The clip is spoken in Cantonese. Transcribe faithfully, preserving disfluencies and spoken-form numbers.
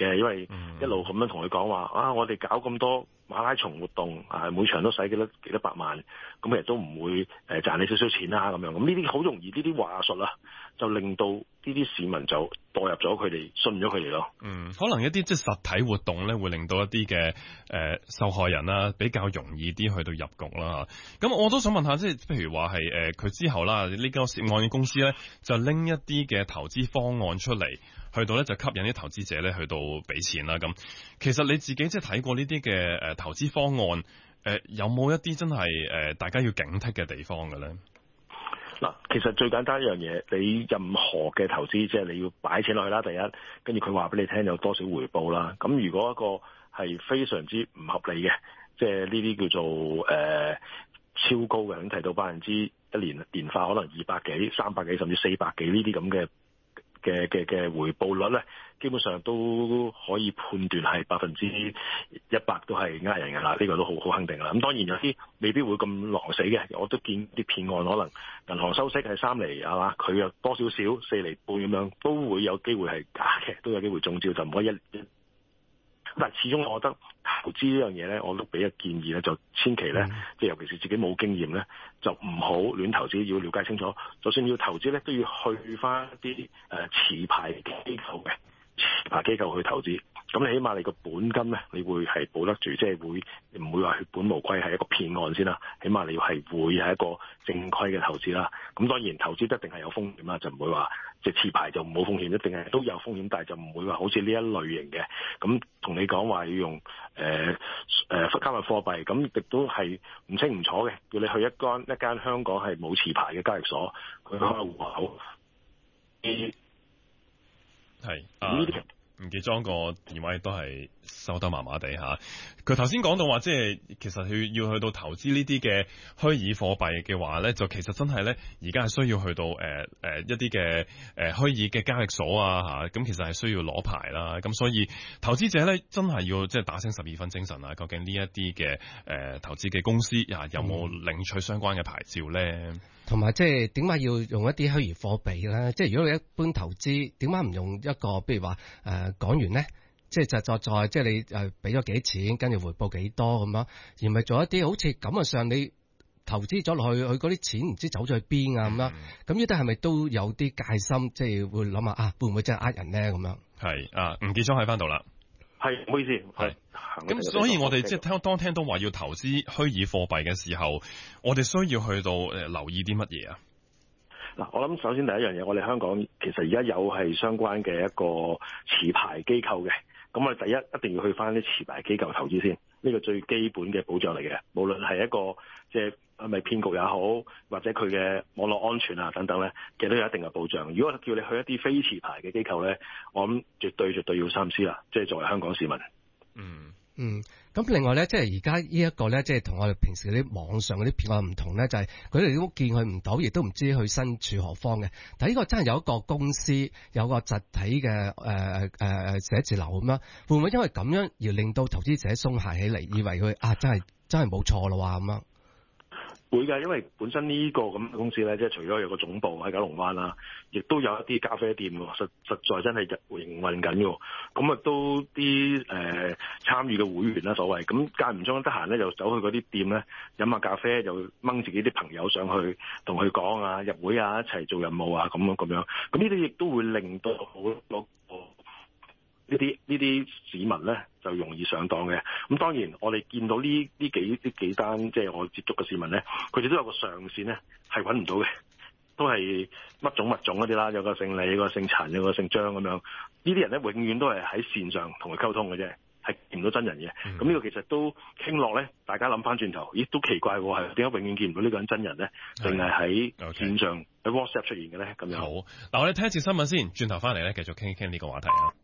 嘅，因為一路咁樣同佢講話啊，我哋搞咁多馬拉松活動啊，每場都使幾多幾多百萬，咁其實都唔會誒、呃、賺你少少錢啦咁樣。咁呢啲好容易呢啲話術啦，就令到呢啲市民就墮入咗佢哋，信咗佢哋咯。 嗯，可能一啲即係實體活動咧，會令到一啲嘅誒受害人啦，比較容易啲去到入局啦。咁我都想問下，即係譬如話係誒佢之後啦，呢、這個涉案嘅公司咧就拎一啲嘅投資方案出嚟，去到咧就吸引啲投資者咧去到俾錢啦。咁其實你自己即係睇過呢啲嘅誒投資方案，誒、呃、有冇一啲真係誒、呃、大家要警惕嘅地方嘅咧？ 嗱，其實最簡單一樣嘢，你任何嘅投資，即係你要擺錢落去啦，第一，跟住佢話俾你聽有多少回報啦。咁如果一個係非常之唔合理嘅，即係呢啲叫做誒、呃、超高嘅，已經提到百分之一年年化可能二百幾、三百幾甚至四百幾呢啲咁嘅嘅嘅嘅回報率咧，基本上都可以判斷係百分之一百都係呃人㗎啦，呢、這個都好好肯定㗎啦。咁當然有啲未必會咁狼死嘅，我都見啲騙案可能銀行收息係三厘係嘛，佢又多少少四厘半咁樣，都會有機會係假嘅，都有機會中招，就唔可以一。但係始終我覺得投資呢樣嘢咧，我都俾個建議咧，就千祈咧，即係、嗯、尤其是自己冇經驗咧，就唔好亂投資，要了解清楚。就算要投資咧，都要去翻一啲誒持牌機構嘅持牌機構去投資。咁你起碼你個本金咧，你會係保得住，即係會唔會話血本無歸係一個騙案先啦？起碼你係會係一個正規嘅投資啦。咁當然投資一定係有風險啦，就唔會話即係持牌就冇風險，一定係都有風險，但係就唔會話好似呢一類型嘅咁同你講話要用誒誒加密貨幣，咁亦都係唔清唔楚嘅，叫你去一間一間香港係冇持牌嘅交易所去開戶口。 係啊。吳傑莊個電話都係收得麻麻地嚇，佢頭先講到話，即係其實佢要去到投資呢啲嘅虛擬貨幣嘅話咧，就其實真係咧，而家係需要去到誒誒、呃呃、一啲嘅誒虛擬嘅交易所啊嚇，咁其實係需要攞牌啦，咁所以投資者咧真係要即係打醒十二分精神啊！究竟呢一啲嘅誒投資嘅公司啊，有冇領取相關嘅牌照咧？ 同埋即係點解要用一啲虛擬貨幣咧？即係如果你一般投資，點解唔用一個，譬如話誒港元咧？即係就再再即係你誒俾咗幾錢，跟住回報幾多咁樣，而唔係做一啲好似感覺上你投資咗落去，佢嗰啲錢唔知走咗去邊啊咁樣。咁呢啲係咪都有啲戒心？即係會諗下啊，會唔會真係呃人咧咁樣？係啊，吳傑莊喺翻度啦。 係，唔好意思，係。 咁所以我哋即係聽當聽到話要投資虛擬貨幣嘅時候，我哋需要去到誒留意啲乜嘢啊？ 嗱，我諗首先第一樣嘢，我哋香港其實而家有係相關嘅一個持牌機構嘅，咁我哋第一一定要去翻啲持牌機構投資先，呢個最基本嘅保障嚟嘅。無論係一個即係係咪騙局也好，或者佢嘅網絡安全啊等等咧，其實都有一定嘅保障。如果叫你去一啲非持牌嘅機構咧，我諗絕對絕對要三思啦。即係作為香港市民。 嗯嗯，咁另外咧，即係而家呢一個咧，即係同我哋平時嗰啲網上嗰啲騙案唔同咧，就係佢哋都見佢唔到，亦都唔知佢身處何方嘅。但係呢個真係有一個公司，有個實體嘅誒誒寫字樓咁樣，會唔會因為咁樣而令到投資者鬆懈起嚟，以為佢啊真係真係冇錯咯喎咁樣？ 會㗎，因為本身呢個咁嘅公司咧，即係除咗有個總部喺九龍灣啦，亦都有一啲咖啡店喎，實實在真係營運緊喎。咁啊，都啲誒、呃、參與嘅會員啦，所謂咁間唔中得閒咧，就走去嗰啲店咧飲下咖啡，就掹自己啲朋友上去同佢講啊，入會啊，一齊做任務啊，咁樣咁樣。咁呢啲亦都會令到好多呢啲呢啲市民咧就容易上當嘅。咁當然我哋見到呢呢幾呢幾單即係我接觸嘅市民咧，佢哋都有個上線咧係揾唔到嘅，都係乜種物種嗰啲啦，有個姓李，有個姓陳，有個姓張咁樣。呢啲人咧永遠都係喺線上同佢溝通嘅啫，係見唔到真人嘅。咁呢、嗯、個其實都傾落咧，大家諗翻轉頭，咦都奇怪喎，係點解永遠見唔到呢個人真人咧？定係喺線上喺 WhatsApp 出現嘅咧？咁樣。 好，嗱我哋聽一次新聞先，轉頭翻嚟咧繼續傾一傾呢個話題啊。